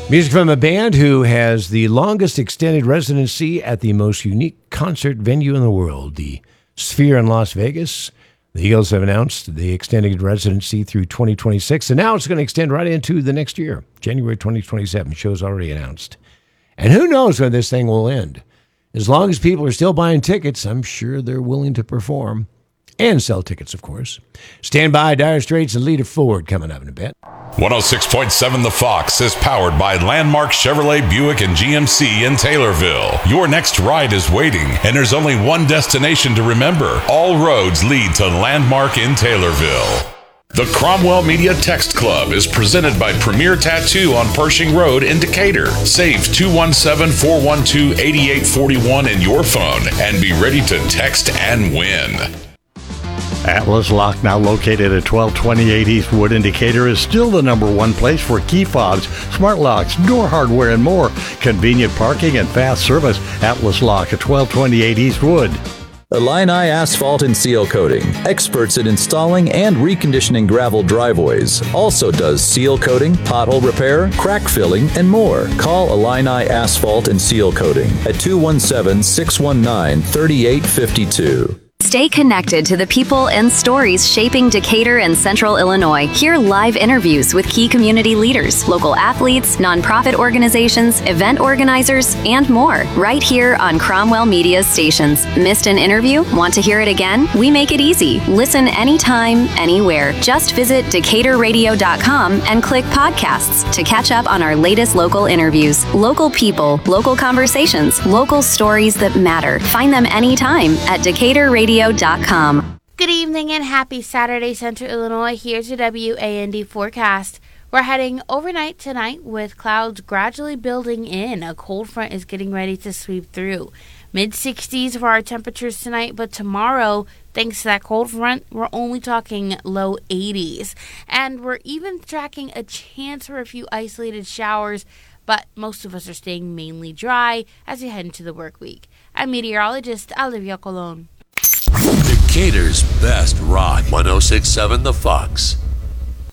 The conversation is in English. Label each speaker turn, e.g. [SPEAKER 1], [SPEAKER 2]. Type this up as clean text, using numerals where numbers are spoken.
[SPEAKER 1] Music from a band who has the longest extended residency at the most unique concert venue in the world, the Sphere in Las Vegas. The Eagles have announced the extended residency through 2026, and now it's going to extend right into the next year, January 2027. Show's already announced. And who knows when this thing will end. As long as people are still buying tickets, I'm sure they're willing to perform. And sell tickets, of course. Stand by, Dire Straits and Lita Ford coming up in a bit.
[SPEAKER 2] 106.7 The Fox is powered by Landmark Chevrolet, Buick, and GMC in Taylorville. Your next ride is waiting, and there's only one destination to remember. All roads lead to Landmark in Taylorville. The Cromwell Media Text Club is presented by Premier Tattoo on Pershing Road in Decatur. Save 217-412-8841 in your phone and be ready to text and win.
[SPEAKER 3] Atlas Lock, now located at 1228 Eastwood in Decatur, is still the number one place for key fobs, smart locks, door hardware, and more. Convenient parking and fast service. Atlas Lock at 1228 Eastwood.
[SPEAKER 4] Illini Asphalt and Seal Coating, experts in installing and reconditioning gravel driveways. Also does seal coating, pothole repair, crack filling, and more. Call Illini Asphalt and Seal Coating at 217-619-3852.
[SPEAKER 5] Stay connected to the people and stories shaping Decatur and Central Illinois. Hear live interviews with key community leaders, local athletes, nonprofit organizations, event organizers, and more, right here on Cromwell Media's stations. Missed an interview? Want to hear it again? We make it easy. Listen anytime, anywhere. Just visit DecaturRadio.com and click podcasts to catch up on our latest local interviews. Local people, local conversations, local stories that matter. Find them anytime at DecaturRadio.com.
[SPEAKER 6] Good evening and happy Saturday, Central Illinois. Here's your WAND forecast. We're heading overnight tonight with clouds gradually building in. A cold front is getting ready to sweep through. Mid-60s for our temperatures tonight, but tomorrow, thanks to that cold front, we're only talking low 80s. And we're even tracking a chance for a few isolated showers, but most of us are staying mainly dry as we head into the work week. I'm meteorologist Olivia Colon.
[SPEAKER 7] Decatur's best rock, 106.7 The Fox.